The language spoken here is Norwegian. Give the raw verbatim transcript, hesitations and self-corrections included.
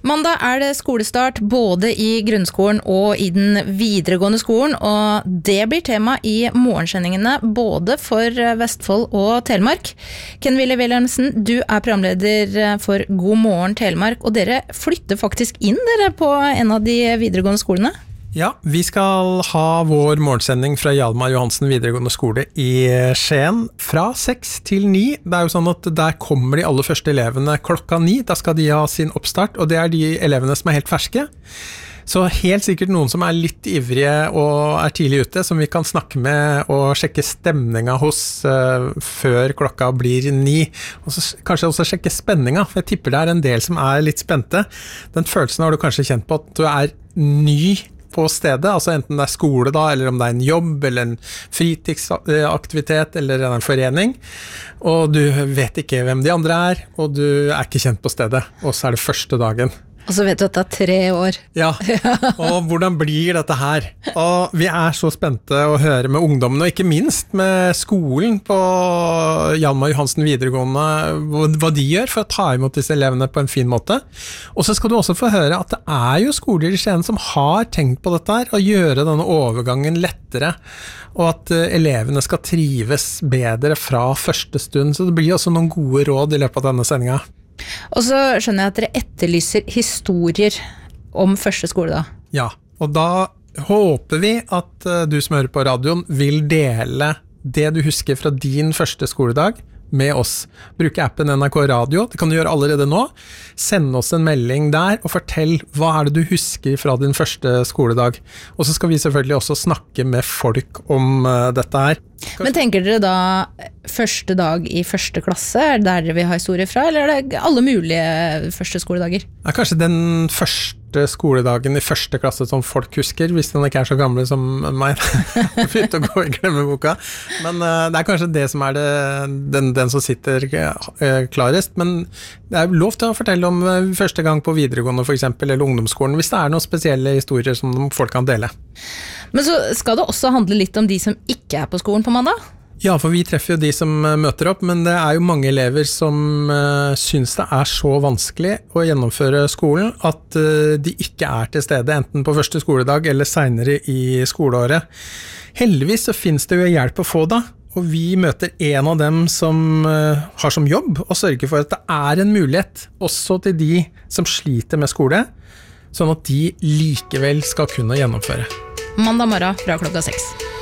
Mandag er det skolestart både i grunnskolen og i den videregående skolen, og det blir tema i morgensendingene både for Vestfold og Telemark. Ken Willy Wilhelmsen, du er programleder for God morgen Telemark, og dere flytter faktisk inn dere på en av de videregående skolene. Ja, vi skal ha vår morgensending fra Hjalmar Johansen videregående skole i Skien fra seks til ni. Det er jo sånn at der kommer de aller første elevene klokka ni. Da skal de ha sin oppstart, og det er de elevene som er helt ferske. Så helt sikkert noen som er litt ivrige og er tidlig ute, som vi kan snakke med og sjekke stemninga hos uh, før klokka blir ni. Og så kanskje også sjekke spenninga, for jeg tipper det er en del som er litt spente. Den følelsen har du kanskje kjent på at du er ny på stedet, altså enten det er skole da, eller om det er en jobb, eller en fritidsaktivitet, eller en forening, og du vet ikke hvem de andre er, og du er ikke kjent på stedet, og så er det første dagen. Og så vet du at det er tre år. Ja, og hvordan blir dette her? Og vi er så spente å høre med ungdommene, og ikke minst med skolen på Hjalmar Johansen videregående, hva de gjør for å ta imot disse elevene på en fin måte. Og så skal du også få høre at det er jo skoler i Skien som har tenkt på dette her, og gjøre denne overgangen lettere, og at elevene skal trives bedre fra første stund. Så det blir også noen gode råd i løpet av denne sendingen. Og så skjønner jeg at dere etterlyser historier om første skole da. Ja, og da håper vi at du som hører på radioen vil dele det du husker fra din første skoledag med oss. Bruke appen N R K Radio, det kan du gjøre allerede nå. Send oss en melding der og fortell hva er det du husker fra din første skoledag. Og så skal vi selvfølgelig også snakke med folk om uh, dette her. Kanskje? Men tenker dere da første dag i første klasse, er det der dere vil ha historie fra, eller er det alle mulige første skoledager? Ja, kanskje den første skoledagen i første klasse som folk husker, hvis den ikke er så gamle som meg. Begynte å gå i glemmeboka. Men uh, det er kanskje det som er det, den, den som sitter uh, klarest. Men det er lov til å fortelle om uh, første gang på videregående for eksempel, eller ungdomsskolen, hvis det er noen spesielle historier som folk kan dele. Men så skal det også handle litt om de som ikke er på skolen på mandag? Ja, for vi treffer jo de som møter opp, men det er jo mange elever som uh, synes det er så vanskelig å gjennomføre skolen, at uh, de ikke er til stede, enten på første skoledag eller senere i skoleåret. Heldigvis så finnes det jo hjelp å få da, og vi møter en av dem som uh, har som jobb å sørge for at det er en mulighet, også til de som sliter med skole, sånn at de likevel skal kunne gjennomføre. Mandag morgen fra klokka seks.